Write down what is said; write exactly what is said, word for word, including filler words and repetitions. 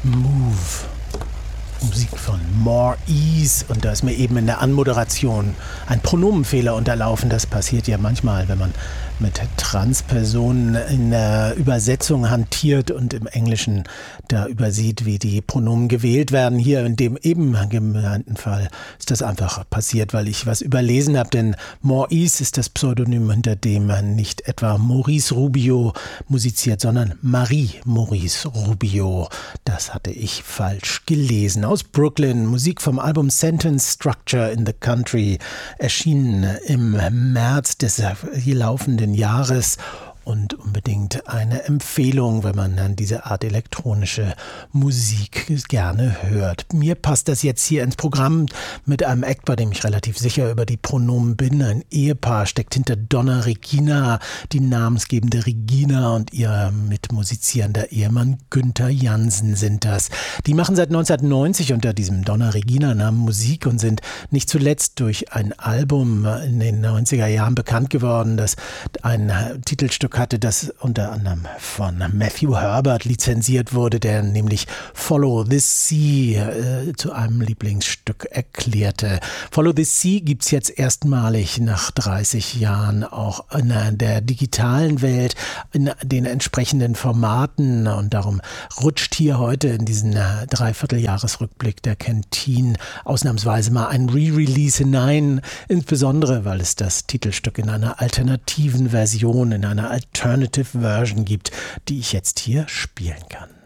Move. Musik von More Ease, und da ist mir eben in der Anmoderation ein Pronomenfehler unterlaufen. Das passiert ja manchmal, wenn man mit Transpersonen in der Übersetzung hantiert und im Englischen da übersieht, wie die Pronomen gewählt werden. Hier in dem eben genannten Fall ist das einfach passiert, weil ich was überlesen habe, denn More Ease ist das Pseudonym, hinter dem nicht etwa Maurice Rubio musiziert, sondern Marie-Maurice Rubio. Das hatte ich falsch gelesen. Aus Brooklyn, Musik vom Album Sentence Structure in the Country, erschienen im März des hier laufenden Jahres. Und unbedingt eine Empfehlung, wenn man dann diese Art elektronische Musik gerne hört. Mir passt das jetzt hier ins Programm mit einem Act, bei dem ich relativ sicher über die Pronomen bin. Ein Ehepaar steckt hinter Donna Regina, die namensgebende Regina, und ihr mitmusizierender Ehemann Günther Jansen sind das. Die machen seit neunzehnhundertneunzig unter diesem Donna Regina-Namen Musik und sind nicht zuletzt durch ein Album in den neunziger Jahren bekannt geworden, das ein Titelstück hatte, das unter anderem von Matthew Herbert lizenziert wurde, der nämlich Follow This Sea äh, zu einem Lieblingsstück erklärte. Follow This Sea gibt's jetzt erstmalig nach dreißig Jahren auch in der digitalen Welt, in den entsprechenden Formaten, und darum rutscht hier heute in diesen Dreivierteljahresrückblick der Canteen ausnahmsweise mal ein Re-Release hinein, insbesondere weil es das Titelstück in einer alternativen Version, in einer Alternative Version gibt, die ich jetzt hier spielen kann.